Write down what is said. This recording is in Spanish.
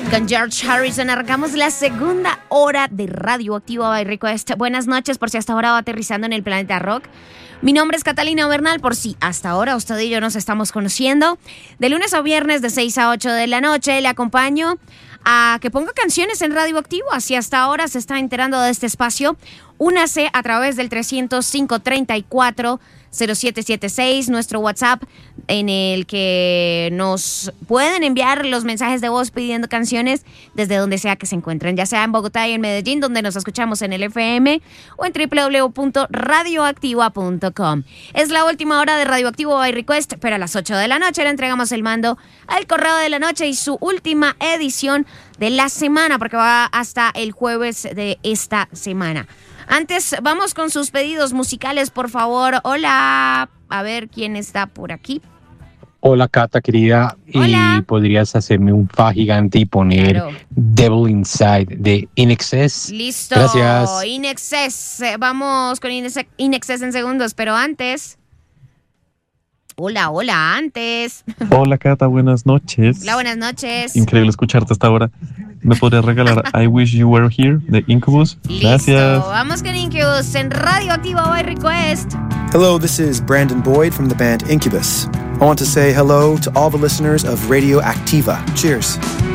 Con George Harrison arrancamos la segunda hora de Radioactivo by Request. Buenas noches, por si hasta ahora va aterrizando en el planeta rock. Mi nombre es Catalina Bernal, por si hasta ahora usted y yo nos estamos conociendo. De lunes a viernes de 6 a 8 de la noche le acompaño a que ponga canciones en Radioactivo. Así hasta ahora se está enterando de este espacio. Únase a través del 305-34-0776, nuestro WhatsApp, en el que nos pueden enviar los mensajes de voz pidiendo canciones desde donde sea que se encuentren, ya sea en Bogotá y en Medellín, donde nos escuchamos en el FM, o en www.radioactiva.com. Es la última hora de Radioactivo by Request, pero a las 8 de la noche le entregamos el mando al Correo de la Noche y su última edición de la semana, porque va hasta el jueves de esta semana. Antes, vamos con sus pedidos musicales, por favor. Hola, a ver quién está por aquí. Hola, Cata, querida. Hola. ¿Y podrías hacerme un fa gigante y poner Claro. Devil Inside de INXS? Listo. Gracias. INXS. Vamos con INXS en segundos, pero antes... Hola, antes. Hola, Cata, buenas noches. Hola, buenas noches. Increíble escucharte hasta ahora. ¿Me podrías regalar I Wish You Were Here de Incubus? Gracias. Listo. Vamos con Incubus en Radioactivo by Request. Hello, this is Brandon Boyd from the band Incubus. I want to say hello to all the listeners of Radio Activa. Cheers.